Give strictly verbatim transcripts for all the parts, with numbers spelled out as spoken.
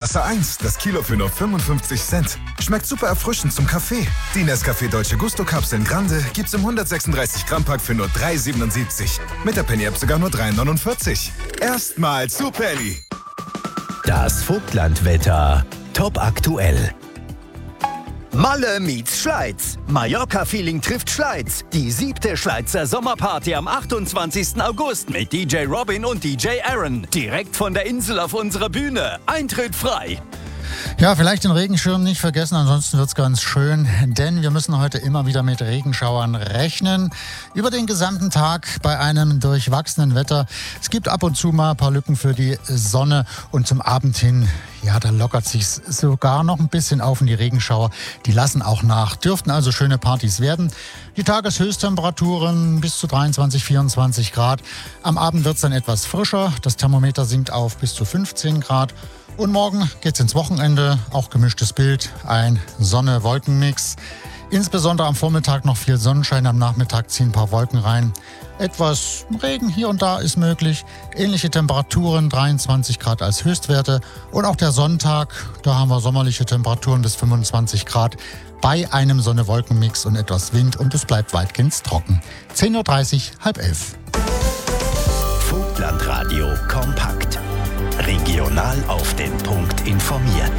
Wasser eins, das Kilo für nur fünfundfünfzig Cent. Schmeckt super erfrischend zum Kaffee. Die Nescafé Dolce Gusto Kapseln Grande gibt's im hundertsechsunddreißig Gramm Pack für nur drei siebenundsiebzig. Mit der Penny App sogar nur drei neunundvierzig. Erstmal zu Penny. Das Vogtlandwetter. Top aktuell. Malle meets Schleiz. Mallorca-Feeling trifft Schleiz. Die siebte Schleizer Sommerparty am achtundzwanzigsten August mit D J Robin und D J Aaron. Direkt von der Insel auf unserer Bühne. Eintritt frei. Ja, vielleicht den Regenschirm nicht vergessen, ansonsten wird's ganz schön, denn wir müssen heute immer wieder mit Regenschauern rechnen. Über den gesamten Tag bei einem durchwachsenen Wetter. Es gibt ab und zu mal ein paar Lücken für die Sonne und zum Abend hin, ja, da lockert sich's sogar noch ein bisschen auf und die Regenschauer, die lassen auch nach. Dürften also schöne Partys werden. Die Tageshöchsttemperaturen bis zu dreiundzwanzig, vierundzwanzig Grad. Am Abend wird's dann etwas frischer. Das Thermometer sinkt auf bis zu fünfzehn Grad. Und morgen geht's ins Wochenende, auch gemischtes Bild, ein Sonne-Wolken-Mix. Insbesondere am Vormittag noch viel Sonnenschein, am Nachmittag ziehen ein paar Wolken rein. Etwas Regen hier und da ist möglich. Ähnliche Temperaturen, dreiundzwanzig Grad als Höchstwerte. Und auch der Sonntag, da haben wir sommerliche Temperaturen bis fünfundzwanzig Grad bei einem Sonne-Wolken-Mix und etwas Wind. Und es bleibt weitgehend trocken. zehn Uhr dreißig, halb elf. Vogtlandradio kompakt. Regional auf den Punkt informiert.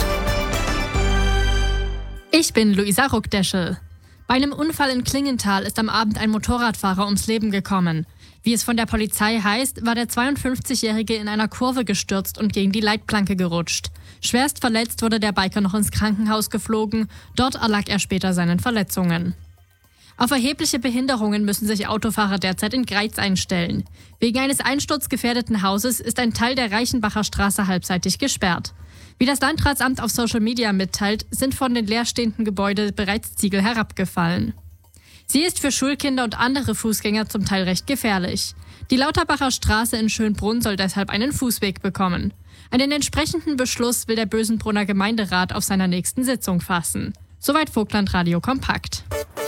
Ich bin Luisa Ruckdeschel. Bei einem Unfall in Klingenthal ist am Abend ein Motorradfahrer ums Leben gekommen. Wie es von der Polizei heißt, war der zweiundfünfzigjährige in einer Kurve gestürzt und gegen die Leitplanke gerutscht. Schwerst verletzt wurde der Biker noch ins Krankenhaus geflogen. Dort erlag er später seinen Verletzungen. Auf erhebliche Behinderungen müssen sich Autofahrer derzeit in Greiz einstellen. Wegen eines einsturzgefährdeten Hauses ist ein Teil der Reichenbacher Straße halbseitig gesperrt. Wie das Landratsamt auf Social Media mitteilt, sind von den leerstehenden Gebäuden bereits Ziegel herabgefallen. Sie ist für Schulkinder und andere Fußgänger zum Teil recht gefährlich. Die Lauterbacher Straße in Schönbrunn soll deshalb einen Fußweg bekommen. Einen entsprechenden Beschluss will der Bösenbrunner Gemeinderat auf seiner nächsten Sitzung fassen. Soweit Vogtlandradio kompakt.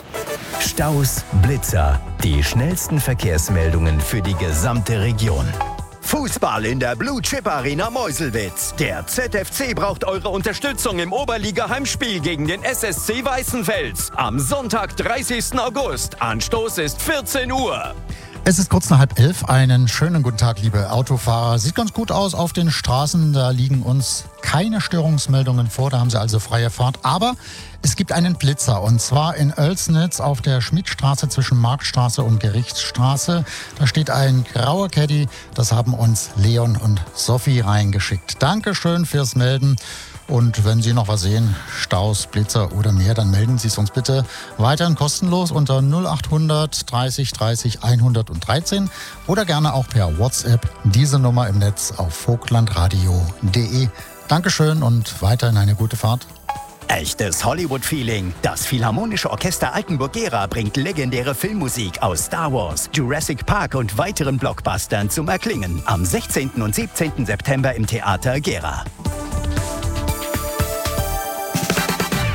Staus, Blitzer, die schnellsten Verkehrsmeldungen für die gesamte Region. Fußball in der Blue Chip Arena Meuselwitz. Der Z F C braucht eure Unterstützung im Oberliga-Heimspiel gegen den S S C Weißenfels. Am Sonntag, dreißigsten August. Anstoß ist vierzehn Uhr. Es ist kurz nach halb elf. Einen schönen guten Tag, liebe Autofahrer. Sieht ganz gut aus auf den Straßen. Da liegen uns keine Störungsmeldungen vor. Da haben Sie also freie Fahrt. Aber es gibt einen Blitzer. Und zwar in Oelsnitz auf der Schmidtstraße zwischen Marktstraße und Gerichtsstraße. Da steht ein grauer Caddy. Das haben uns Leon und Sophie reingeschickt. Dankeschön fürs Melden. Und wenn Sie noch was sehen, Staus, Blitzer oder mehr, dann melden Sie es uns bitte weiterhin kostenlos unter null achthundert dreißig dreißig hundertdreizehn oder gerne auch per WhatsApp. Diese Nummer im Netz auf vogtlandradio punkt de. Dankeschön und weiterhin eine gute Fahrt. Echtes Hollywood-Feeling. Das Philharmonische Orchester Altenburg-Gera bringt legendäre Filmmusik aus Star Wars, Jurassic Park und weiteren Blockbustern zum Erklingen. Am sechzehnten und siebzehnten September im Theater Gera.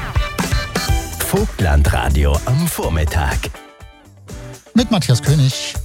Vogtlandradio am Vormittag. Mit Matthias König.